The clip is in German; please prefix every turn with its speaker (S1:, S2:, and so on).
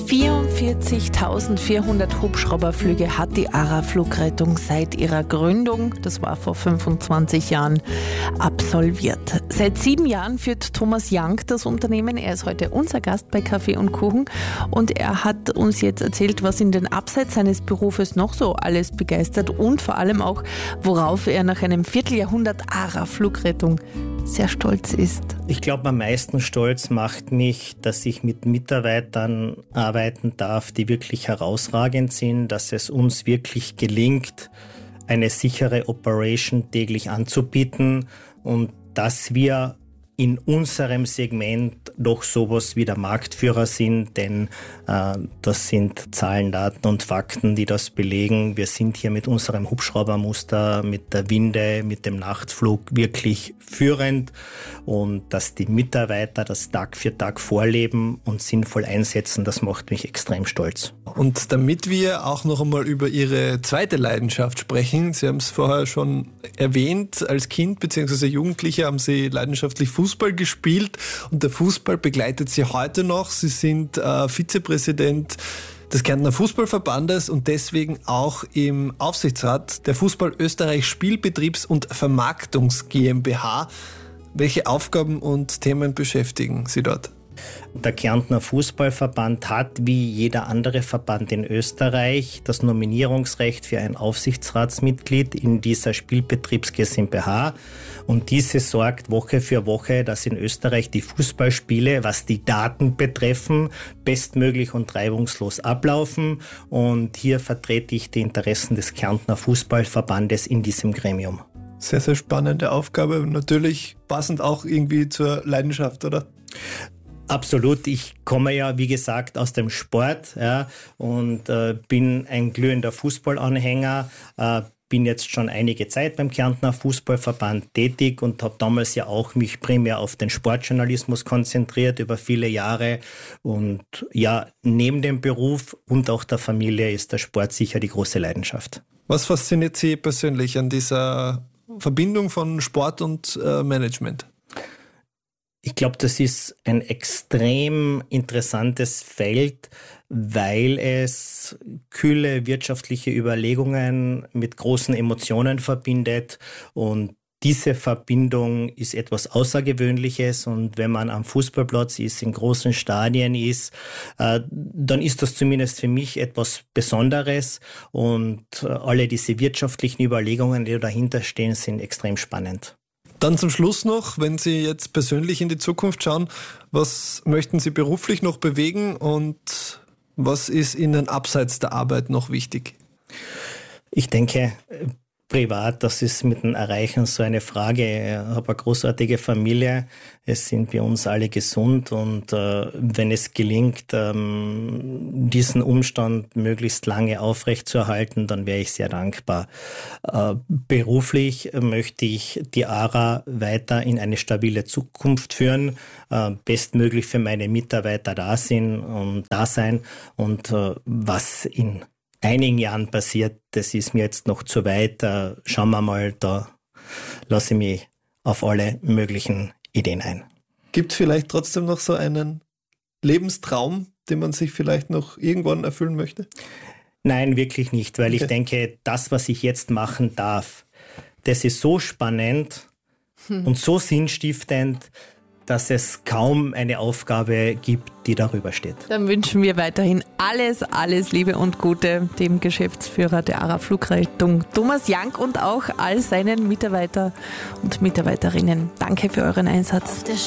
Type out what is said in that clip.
S1: 44.400 Hubschrauberflüge hat die ARA Flugrettung seit ihrer Gründung, das war vor 25 Jahren, absolviert. Seit 7 Jahren führt Thomas Jank das Unternehmen. Er ist heute unser Gast bei Kaffee und Kuchen und er hat uns jetzt erzählt, was ihn denn abseits seines Berufes noch so alles begeistert und vor allem auch, worauf er nach einem Vierteljahrhundert ARA Flugrettung sehr stolz ist.
S2: Ich glaube, am meisten stolz macht mich, dass ich mit Mitarbeitern arbeiten darf, die wirklich herausragend sind, dass es uns wirklich gelingt, eine sichere Operation täglich anzubieten und dass wir in unserem Segment doch sowas wie der Marktführer sind, denn das sind Zahlen, Daten und Fakten, die das belegen. Wir sind hier mit unserem Hubschraubermuster, mit der Winde, mit dem Nachtflug wirklich führend und dass die Mitarbeiter das Tag für Tag vorleben und sinnvoll einsetzen, das macht mich extrem stolz.
S3: Und damit wir auch noch einmal über Ihre zweite Leidenschaft sprechen, Sie haben es vorher schon erwähnt, als Kind bzw. Jugendliche haben Sie leidenschaftlich Fußball gespielt und der Fußball begleitet Sie heute noch. Sie sind Vizepräsident des Kärntner Fußballverbandes und deswegen auch im Aufsichtsrat der Fußball Österreich Spielbetriebs- und Vermarktungs GmbH. Welche Aufgaben und Themen beschäftigen Sie dort?
S2: Der Kärntner Fußballverband hat, wie jeder andere Verband in Österreich, das Nominierungsrecht für ein Aufsichtsratsmitglied in dieser Spielbetriebs GmbH. Und diese sorgt Woche für Woche, dass in Österreich die Fußballspiele, was die Daten betreffen, bestmöglich und reibungslos ablaufen. Und hier vertrete ich die Interessen des Kärntner Fußballverbandes in diesem Gremium.
S3: Sehr, sehr spannende Aufgabe und natürlich passend auch irgendwie zur Leidenschaft, oder?
S2: Absolut. Ich komme ja, wie gesagt, aus dem Sport und bin ein glühender Fußballanhänger, bin jetzt schon einige Zeit beim Kärntner Fußballverband tätig und habe damals ja auch mich primär auf den Sportjournalismus konzentriert über viele Jahre. Und ja, neben dem Beruf und auch der Familie ist der Sport sicher die große Leidenschaft.
S3: Was fasziniert Sie persönlich an dieser Verbindung von Sport und Management?
S2: Ich glaube, das ist ein extrem interessantes Feld, weil es kühle wirtschaftliche Überlegungen mit großen Emotionen verbindet und diese Verbindung ist etwas Außergewöhnliches und wenn man am Fußballplatz ist, in großen Stadien ist, dann ist das zumindest für mich etwas Besonderes und alle diese wirtschaftlichen Überlegungen, die dahinter stehen, sind extrem spannend.
S3: Dann zum Schluss noch, wenn Sie jetzt persönlich in die Zukunft schauen, was möchten Sie beruflich noch bewegen und was ist Ihnen abseits der Arbeit noch wichtig?
S2: Ich denke, privat, das ist mit dem Erreichen so eine Frage. Ich habe eine großartige Familie, es sind bei uns alle gesund und wenn es gelingt, diesen Umstand möglichst lange aufrechtzuerhalten, dann wäre ich sehr dankbar. Beruflich möchte ich die ARA weiter in eine stabile Zukunft führen, bestmöglich für meine Mitarbeiter da sein und was in einigen Jahren passiert, das ist mir jetzt noch zu weit. Schauen wir mal, da lasse ich mich auf alle möglichen Ideen ein.
S3: Gibt es vielleicht trotzdem noch so einen Lebenstraum, den man sich vielleicht noch irgendwann erfüllen möchte?
S2: Nein, wirklich nicht, weil ich denke, das, was ich jetzt machen darf, das ist so spannend und so sinnstiftend, dass es kaum eine Aufgabe gibt, die darüber steht.
S1: Dann wünschen wir weiterhin alles Liebe und Gute dem Geschäftsführer der ARA Flugrettung Thomas Jank und auch all seinen Mitarbeiter und Mitarbeiterinnen. Danke für euren Einsatz.